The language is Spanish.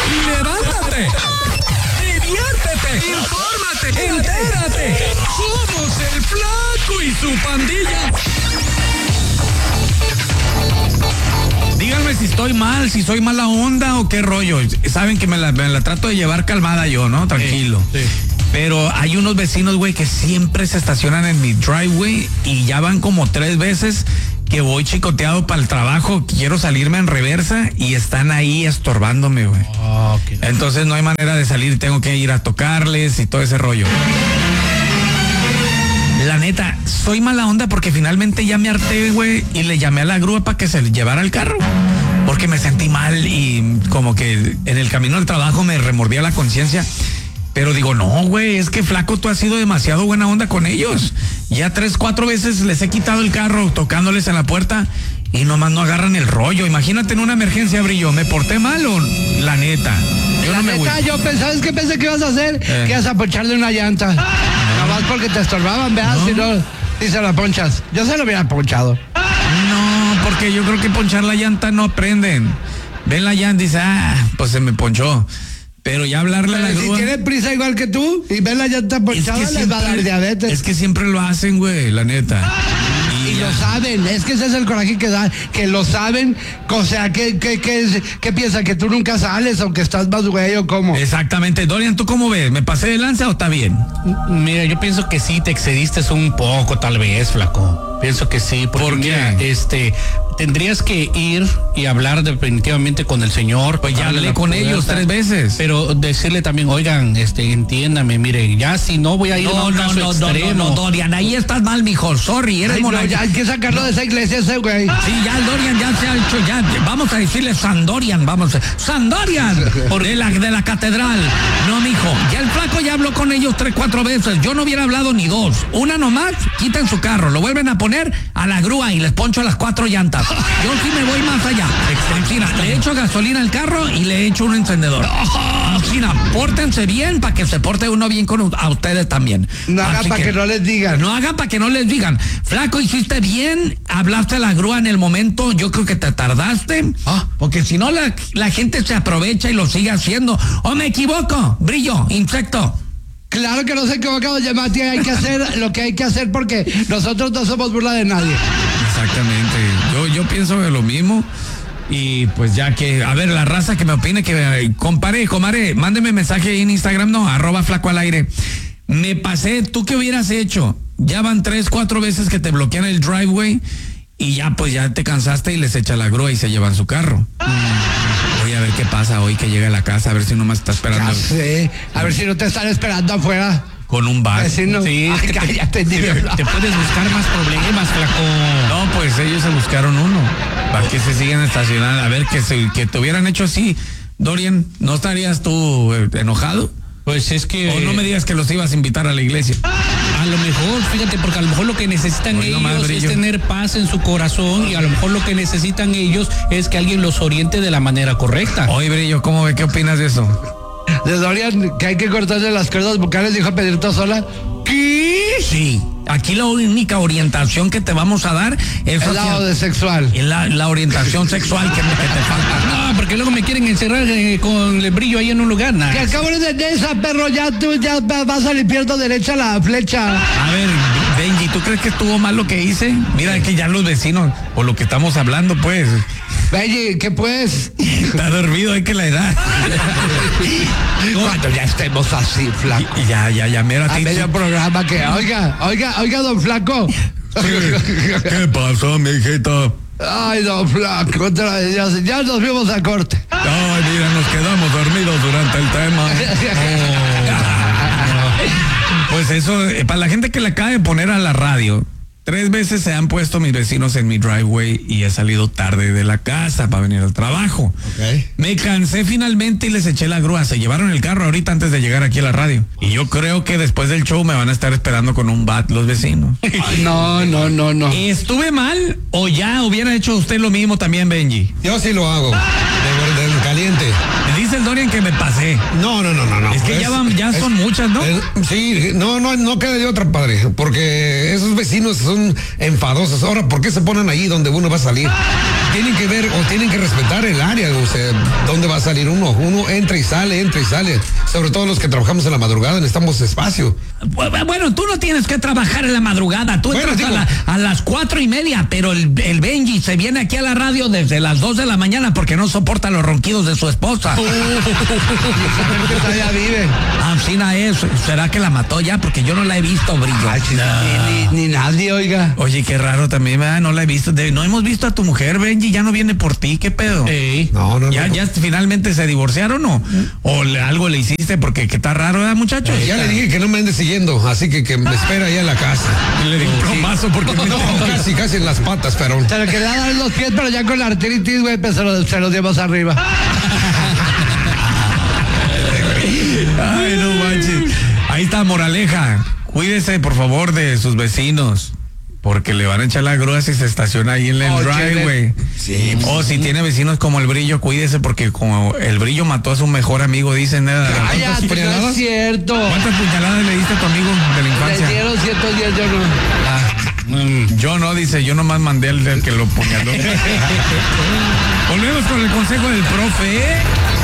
Levántate, diviértete, infórmate, entérate. Somos el Flaco y su pandilla. Díganme si estoy mal, si soy mala onda o qué rollo. Saben que me la trato de llevar calmada yo, ¿no? Tranquilo. Sí. Pero hay unos vecinos, güey, que siempre se estacionan en mi driveway y ya van como 3 veces que voy chicoteado para el trabajo, quiero salirme en reversa y están ahí estorbándome, güey. Okay. Entonces no hay manera de salir, tengo que ir a tocarles y todo ese rollo. La neta, soy mala onda porque finalmente ya me harté, güey, y le llamé a la grúa para que se llevara el carro. Porque me sentí mal y como que en el camino al trabajo me remordía la conciencia. Pero digo, no, güey, es que Flaco, tú has sido demasiado buena onda con ellos. Ya 3, 4 veces les he quitado el carro tocándoles en la puerta y nomás no agarran el rollo. Imagínate en una emergencia, Brillo, ¿me porté mal o la neta? Yo la neta, yo pensé que ibas a hacer, que ibas a poncharle una llanta. Nomás porque te estorbaban, veas, si no, si se la ponchas. Yo se lo hubiera ponchado. No, porque yo creo que ponchar la llanta no aprenden. Ven la llanta y dice, pues se me ponchó. Pero ya hablarle a la grúa. Si tiene prisa igual que tú y ven la llanta ponchada, les va a dar diabetes. Es que siempre lo hacen, güey, la neta. Y lo saben, es que ese es el coraje que da, que lo saben, o sea, ¿qué piensan? ¿Que tú nunca sales o que estás más güey o cómo? Exactamente. Dorian, ¿tú cómo ves? ¿Me pasé de lanza o está bien? Mira, yo pienso que sí, te excediste un poco, tal vez, Flaco. Pienso que sí, porque ¿por qué? Mira, tendrías que ir y hablar definitivamente con el señor. Pues ya hablé con ellos 3 veces. Pero decirle también, oigan, entiéndame, mire, ya si no voy a ir a un caso extremo. No, Dorian, ahí estás mal, mijo, sorry, eres no, ya hay que sacarlo de esa iglesia ese güey. Sí, ya el Dorian ya se ha hecho, ya, vamos a decirle San Dorian, San Dorian, de la catedral. No, mijo, ya el Flaco ya habló con ellos 3, 4 veces, yo no hubiera hablado ni 2. Una nomás, quitan su carro, lo vuelven a poner a la grúa y les poncho las 4 llantas. Yo sí me voy más allá. Mira, le echo gasolina al carro y le echo un encendedor. Mira, pórtense bien para que se porte uno bien con a ustedes también. No hagan para que no les digan. No hagan para que no les digan. Flaco, hiciste bien, hablaste a la grúa en el momento, yo creo que te tardaste, porque si no la gente se aprovecha y lo sigue haciendo. ¿O me equivoco? Brillo, insecto. Claro que no se equivocado, Yamati, hay que hacer lo que hay que hacer porque nosotros no somos burla de nadie. Exactamente, yo pienso de lo mismo y pues ya que, a ver, la raza que me opine, que comare, mándeme mensaje ahí en Instagram, @Flaco al aire. Me pasé, ¿tú qué hubieras hecho? Ya van 3, 4 veces que te bloquean el driveway y ya pues ya te cansaste y les echa la grúa y se llevan su carro. Voy a ver qué pasa hoy que llegue a la casa, a ver si no me está esperando. Ya sé, a ver si no te están esperando afuera. Con un bat. Vecino. Sí, ay, cállate, te puedes buscar más problemas, Flaco. No, pues ellos se buscaron uno. Para que se sigan estacionando. A ver, que te hubieran hecho así. Dorian, ¿no estarías tú enojado? Pues es que... O no me digas que los ibas a invitar a la iglesia. A lo mejor, fíjate, porque a lo mejor lo que necesitan ellos es tener paz en su corazón y a lo mejor lo que necesitan ellos es que alguien los oriente de la manera correcta. Oye, Brillo, ¿cómo ve? ¿Qué opinas de eso? De Dorian, que hay que cortarle las cuerdas vocales, dijo Pedrito Sola. ¿Qué? Sí. Aquí la única orientación que te vamos a dar es el lado de sexual. La orientación sexual que te falta. No, porque luego me quieren encerrar con el Brillo ahí en un lugar. Que acabo de esa, perro, tú ya vas a limpiar derecha la flecha. A ver, Benji, ¿tú crees que estuvo mal lo que hice? Mira, que ya los vecinos, por lo que estamos hablando, pues. Benji, ¿qué pues? Está dormido, hay que la edad. Cuando ya estemos así, Flaco. Ya, mira. A medio programa que, oiga, don Flaco. ¿Qué pasó, mijito? Ay, don Flaco, ya nos vimos a corte. Ay, mira, nos quedamos dormidos durante el tema. Pues eso, para la gente que le acaba de poner a la radio, 3 veces se han puesto mis vecinos en mi driveway y he salido tarde de la casa para venir al trabajo. Okay. Me cansé finalmente y les eché la grúa. Se llevaron el carro ahorita antes de llegar aquí a la radio. Y yo creo que después del show me van a estar esperando con un bat los vecinos. No. ¿Estuve mal o ya hubiera hecho usted lo mismo también, Benji? Yo sí lo hago, de caliente. Dice el Dorian que me pasé. qué? No. Es que ya son muchas, ¿no? Sí, no queda de otra, padre, porque esos vecinos son enfadosos. Ahora, ¿por qué se ponen ahí donde uno va a salir? Tienen que ver o tienen que respetar el área, o sea, dónde va a salir uno. Uno entra y sale. Sobre todo los que trabajamos en la madrugada, necesitamos espacio. Bueno, tú no tienes que trabajar en la madrugada, tú entras a las 4:30, pero el Benji se viene aquí a la radio desde las 2 de la mañana porque no soporta los ronquidos de su esposa. Todavía vive. Ancina es. ¿Será que la mató ya? Porque yo no la he visto, Brillo. Ay, ni nadie, oiga. Oye, qué raro también, ¿verdad? No la he visto. No hemos visto a tu mujer, Benji, ya no viene por ti, ¿qué pedo? No. ¿Ya finalmente se divorciaron o algo le hiciste? Porque que está raro, ¿verdad, muchachos? Ya le dije que no me ande siguiendo, así que me espera allá en la casa. Le di un plomazo porque no, casi en las patas, pero... Se lo quería dar en los pies, pero ya con la artritis, güey, pues se los llevas arriba. Ay, no manches. Ahí está, moraleja. Cuídese, por favor, de sus vecinos. Porque le van a echar la grúa si se estaciona ahí en el driveway. Sí. O si tiene vecinos como el Brillo, cuídese porque como el Brillo mató a su mejor amigo, dicen. ¿Cuántas puñaladas? No es cierto. ¿Cuántas puñaladas le diste a tu amigo de la infancia? Le dieron 110, yo no. Yo no, dice, yo nomás mandé al que lo puñaló. Volvemos con el consejo del profe.